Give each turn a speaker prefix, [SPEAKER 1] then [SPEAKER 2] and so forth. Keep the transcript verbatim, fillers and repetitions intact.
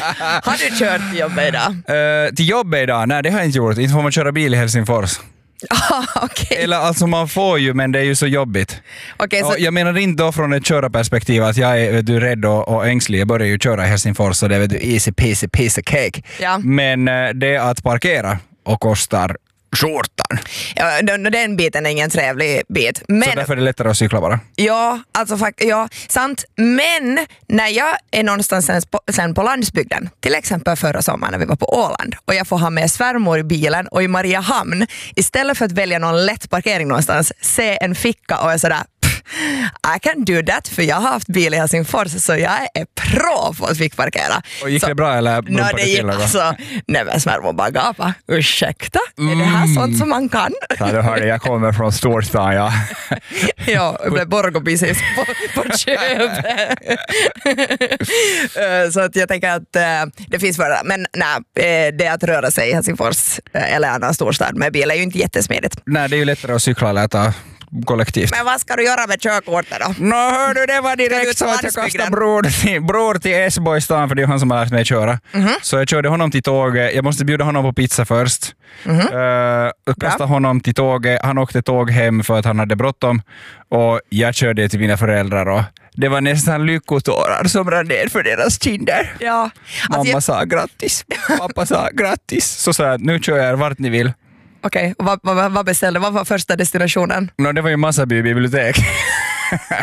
[SPEAKER 1] Har du kört till jobbet idag?
[SPEAKER 2] Uh, till jobbet idag? Nej, det har jag inte gjort. Inte får man köra bil i Helsingfors.
[SPEAKER 1] Ah, okay.
[SPEAKER 2] Eller alltså man får ju, men det är ju så jobbigt.
[SPEAKER 1] Okay, så...
[SPEAKER 2] Jag menar inte då från ett körarperspektiv att jag är vet du, rädd och, och ängslig. Jag börjar ju köra i Helsingfors och det är vet du, easy peasy piece of cake.
[SPEAKER 1] Ja.
[SPEAKER 2] Men uh, det att parkera och kostar skjortan.
[SPEAKER 1] Ja, den, den biten är ingen trevlig bit. Men,
[SPEAKER 2] så därför är det lättare att cykla bara.
[SPEAKER 1] Ja, alltså ja, sant. Men när jag är någonstans sen på, sen på landsbygden, till exempel förra sommaren när vi var på Åland och jag får ha med svärmor i bilen och i Mariehamn, istället för att välja någon lätt parkering någonstans, se en ficka och är sådär I can do that, för jag har haft bil i Helsingfors så jag är pro på att fick parkera.
[SPEAKER 2] Och gick
[SPEAKER 1] så,
[SPEAKER 2] det bra eller
[SPEAKER 1] no, det gick alltså, nej men svärmor bara gapa. Ursäkta, mm. är det här sånt som man kan?
[SPEAKER 2] Ja, du hörde, jag kommer från storstan, ja.
[SPEAKER 1] Ja, med Borgå-business på, på köpet. Så att jag tänker att äh, det finns för det. Men nej, det att röra sig i Helsingfors eller annan storstad med bil är ju inte jättesmidigt.
[SPEAKER 2] Nej, det är ju lättare att cykla eller ta kollektivt.
[SPEAKER 1] Men vad ska du göra med körkortet då?
[SPEAKER 2] Nå no, hördu, det var direkt så att jag kastade bror till, bror till Esbo i stan, för det är han som har lärt mig köra. Mm-hmm. Så jag körde honom till tåget. Jag måste bjuda honom på pizza först. Mm-hmm. Uh, kastade honom till tåget. Han åkte tåg hem för att han hade bråttom. Och jag körde till mina föräldrar och det var nästan lyckotårar som rann ner för deras kinder.
[SPEAKER 1] Ja.
[SPEAKER 2] Mamma
[SPEAKER 1] alltså jag...
[SPEAKER 2] sa grattis. Pappa sa grattis. Så sa jag, nu kör jag vart ni vill.
[SPEAKER 1] Okej, okay. vad, vad, vad beställde? Vad var första destinationen?
[SPEAKER 2] No, det var ju Massaby bibliotek.